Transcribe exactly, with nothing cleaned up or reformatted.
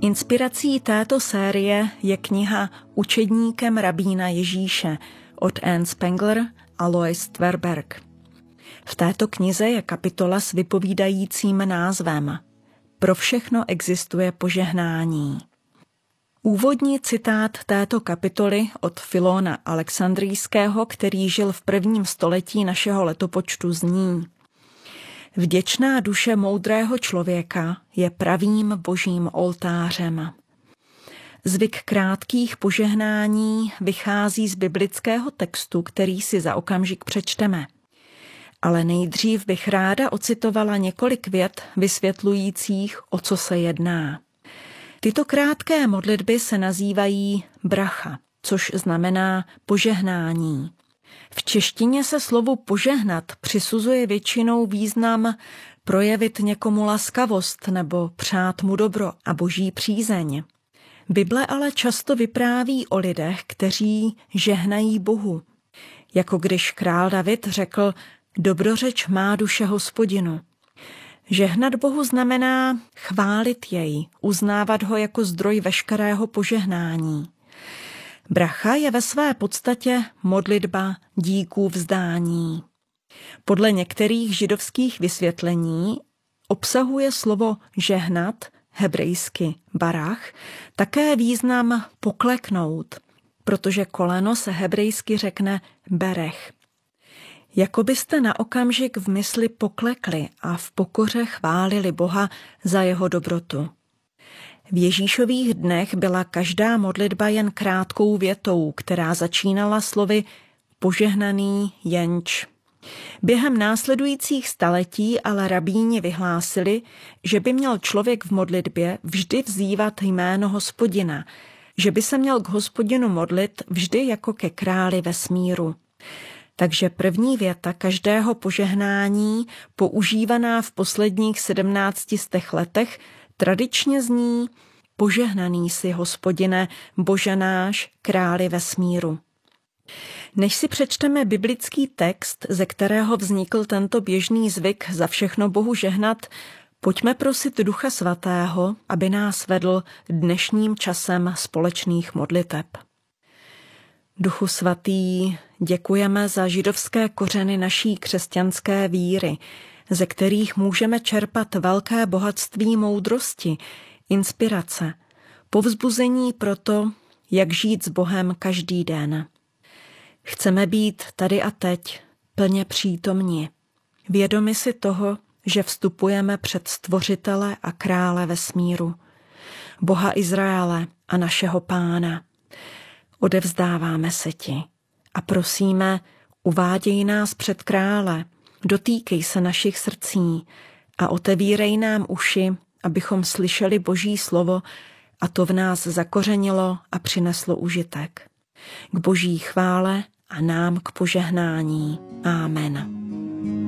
Inspirací této série je kniha Učedníkem rabína Ježíše od Anne Spengler a Lois Tverberg. V této knize je kapitola s vypovídajícím názvem Pro všechno existuje požehnání. Úvodní citát této kapitoly od Filona Alexandrijského, který žil v prvním století našeho letopočtu, zní: Vděčná duše moudrého člověka je pravým božím oltářem. Zvyk krátkých požehnání vychází z biblického textu, který si za okamžik přečteme. Ale nejdřív bych ráda ocitovala několik vět vysvětlujících, o co se jedná. Tyto krátké modlitby se nazývají bracha, což znamená požehnání. V češtině se slovu požehnat přisuzuje většinou význam projevit někomu laskavost nebo přát mu dobro a boží přízeň. Bible ale často vypráví o lidech, kteří žehnají Bohu. Jako když král David řekl: Dobrořeč má duše Hospodinu. Žehnat Bohu znamená chválit jej, uznávat ho jako zdroj veškerého požehnání. Bracha je ve své podstatě modlitba díků vzdání. Podle některých židovských vysvětlení obsahuje slovo žehnat, hebrejsky barach, také význam pokleknout, protože koleno se hebrejsky řekne berech. Jako byste na okamžik v mysli poklekli a v pokoře chválili Boha za jeho dobrotu. V Ježíšových dnech byla každá modlitba jen krátkou větou, která začínala slovy požehnaný jenč. Během následujících staletí ale rabíni vyhlásili, že by měl člověk v modlitbě vždy vzývat jméno Hospodina, že by se měl k Hospodinu modlit vždy jako ke králi vesmíru. Takže první věta každého požehnání, používaná v posledních sedmnácti stech letech, tradičně zní: Požehnaný jsi, Hospodine, Bože náš, králi vesmíru. Než si přečteme biblický text, ze kterého vznikl tento běžný zvyk za všechno Bohu žehnat, pojďme prosit Ducha Svatého, aby nás vedl dnešním časem společných modliteb. Duchu Svatý, děkujeme za židovské kořeny naší křesťanské víry, ze kterých můžeme čerpat velké bohatství moudrosti, inspirace, povzbuzení pro to, jak žít s Bohem každý den. Chceme být tady a teď plně přítomni, vědomi si toho, že vstupujeme před Stvořitele a Krále vesmíru, Boha Izraele a našeho Pána. Odevzdáváme se ti a prosíme, uváděj nás před Krále, dotýkej se našich srdcí a otevírej nám uši, abychom slyšeli Boží slovo a to v nás zakořenilo a přineslo užitek. K Boží chvále a nám k požehnání. Amen.